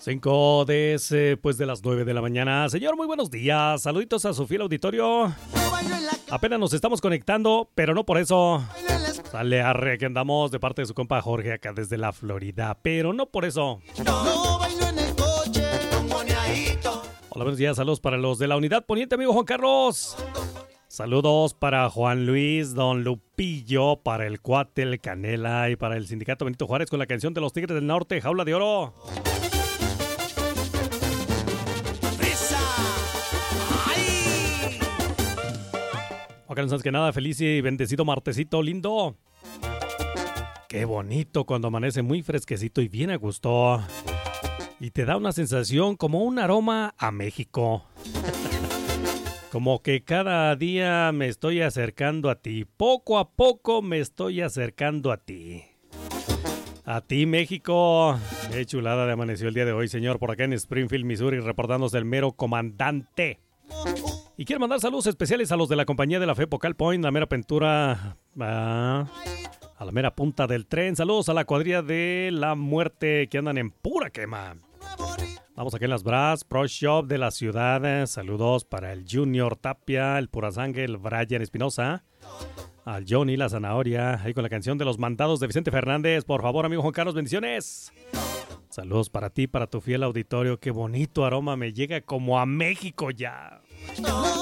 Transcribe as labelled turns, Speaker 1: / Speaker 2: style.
Speaker 1: 5 de las 9 de la mañana. Señor, muy buenos días. Saluditos a su fiel auditorio. Apenas nos estamos conectando, pero no por eso. Sale arre que andamos de parte de su compa Jorge acá desde la Florida, pero no por eso. Hola, buenos días. Saludos para los de la unidad poniente, amigo Juan Carlos. Saludos para Juan Luis, Don Lupillo, para el Cuate, el Canela y para el Sindicato Benito Juárez con la canción de los Tigres del Norte, Jaula de Oro. Oigan, antes que nada, feliz y bendecido martesito lindo. Qué bonito cuando amanece muy fresquecito y bien a gusto. Y te da una sensación como un aroma a México. Como que cada día me estoy acercando a ti. Poco a poco me estoy acercando a ti. A ti, México. Qué chulada de amaneció el día de hoy, señor. Por acá en Springfield, Missouri, reportándose el mero comandante. Y quiero mandar saludos especiales a los de la compañía de la fe Pocal Point, la mera pintura... a la mera punta del tren. Saludos a la cuadrilla de la muerte que andan en pura quema. Vamos aquí en las Brass Pro Shop de la ciudad. Saludos para el Junior Tapia, el Purasangue, el Brian Espinosa, al Johnny La Zanahoria, ahí con la canción de los mandados de Vicente Fernández. Por favor, amigo Juan Carlos, bendiciones. Saludos para ti, para tu fiel auditorio. Qué bonito aroma me llega como a México ya.